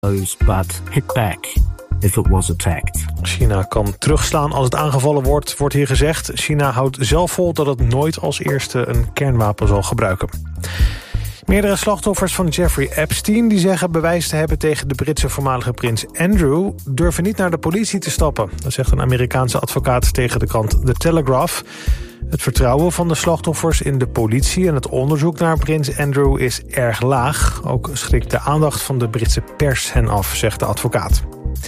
but hit back if it was attacked. China kan terugslaan als het aangevallen wordt hier gezegd. China houdt zelf vol dat het nooit als eerste een kernwapen zal gebruiken. Meerdere slachtoffers van Jeffrey Epstein die zeggen bewijs te hebben tegen de Britse voormalige prins Andrew durven niet naar de politie te stappen. Dat zegt een Amerikaanse advocaat tegen de krant The Telegraph. Het vertrouwen van de slachtoffers in de politie en het onderzoek naar prins Andrew is erg laag. Ook schrikt de aandacht van de Britse pers hen af, zegt de advocaat.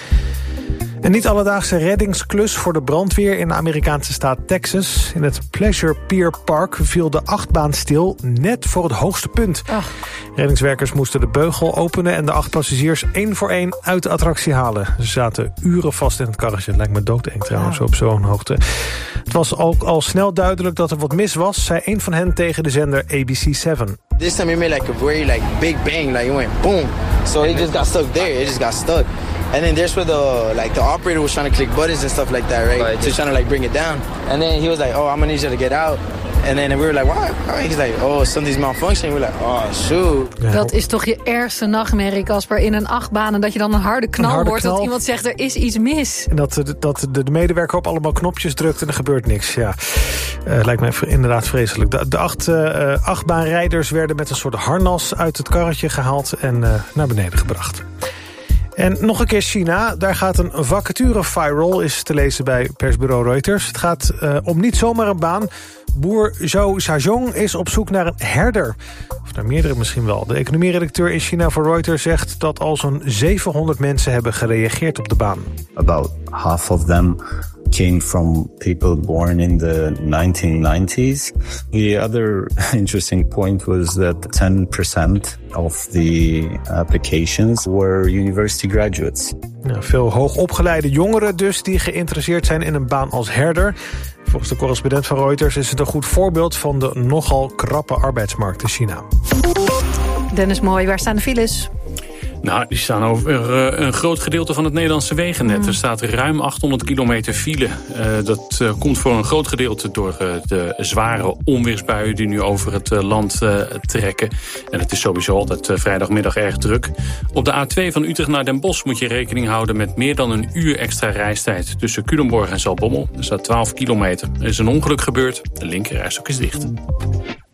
Een niet-alledaagse reddingsklus voor de brandweer in de Amerikaanse staat Texas. In het Pleasure Pier Park viel de achtbaan stil net voor het hoogste punt. Ach. Reddingswerkers moesten de beugel openen en de 8 passagiers 1 voor 1 uit de attractie halen. Ze zaten uren vast in het karretje. Het lijkt me doodeng trouwens op zo'n hoogte. Het was ook al snel duidelijk dat er wat mis was, zei een van hen tegen de zender ABC7. This time it made like a very big bang, like it went boom. So it just got stuck there. It just got stuck. And then there's where the operator was trying to click buttons and stuff like that, right? To trying to bring it down. And then he was like, "Oh, I'm gonna need you to get out." And then we were like, "Why?" He's like, "Oh, something's malfunctioning." We're like, "Oh, shoot." Ja. Dat is toch je ergste nachtmerrie, Casper, in een achtbaan en dat je dan een harde knal hoort, dat iemand zegt er is iets mis. En dat de medewerker op allemaal knopjes drukt en er gebeurt niks. Ja, lijkt mij inderdaad vreselijk. De 8 achtbaanrijders werden met een soort harnas uit het karretje gehaald en naar beneden gebracht. En nog een keer China. Daar gaat een vacature viral, is te lezen bij persbureau Reuters. Het gaat om niet zomaar een baan. Boer Zhou Xiaozhong is op zoek naar een herder. Of naar meerdere misschien wel. De economieredacteur in China voor Reuters zegt dat al zo'n 700 mensen hebben gereageerd op de baan. About half of them came from people born in the 1990s. The other interesting point was that 10% of the applications were university graduates. Ja, veel hoogopgeleide jongeren dus die geïnteresseerd zijn in een baan als herder. Volgens de correspondent van Reuters is het een goed voorbeeld van de nogal krappe arbeidsmarkt in China. Dennis Mooi, waar staan de files? Nou, die staan over een groot gedeelte van het Nederlandse wegennet. Er staat ruim 800 kilometer file. Dat komt voor een groot gedeelte door de zware onweersbuien die nu over het land trekken. En het is sowieso altijd vrijdagmiddag erg druk. Op de A2 van Utrecht naar Den Bosch moet je rekening houden met meer dan een uur extra reistijd tussen Culemborg en Zaltbommel. Er staat 12 kilometer. Er is een ongeluk gebeurd. De linkerrijstok is dicht.